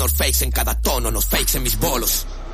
Fakes en cada tono, los fakes en mis bolos.